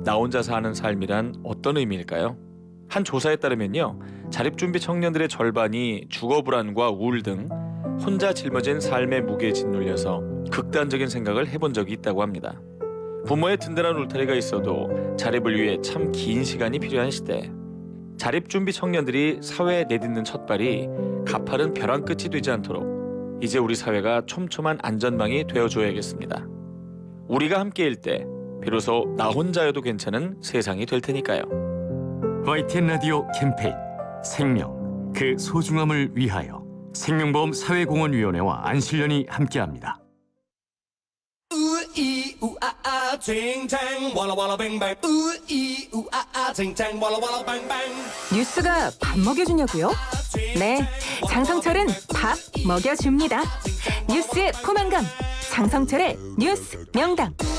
나 혼자 사는 삶이란 어떤 의미일까요? 한 조사에 따르면요, 자립준비 청년들의 절반이 주거불안과 우울 등 혼자 짊어진 삶의 무게에 짓눌려서 극단적인 생각을 해본 적이 있다고 합니다. 부모의 든든한 울타리가 있어도 자립을 위해 참 긴 시간이 필요한 시대. 자립준비 청년들이 사회에 내딛는 첫발이 가파른 벼랑 끝이 되지 않도록 이제 우리 사회가 촘촘한 안전망이 되어줘야겠습니다. 우리가 함께일 때 비로소 나 혼자여도 괜찮은 세상이 될 테니까요. YTN 라디오 캠페인 생명, 그 소중함을 위하여 생명보험 사회공헌위원회와 안실련이 함께합니다. 우이 우아아 쟁쟁 와라와라 뱅뱅 우이 우아아 쟁쟁 와라와라 뱅뱅. 뉴스가 밥 먹여주냐고요? 네, 장성철은 밥 먹여줍니다. 뉴스의 포만감, 장성철의 뉴스 명당.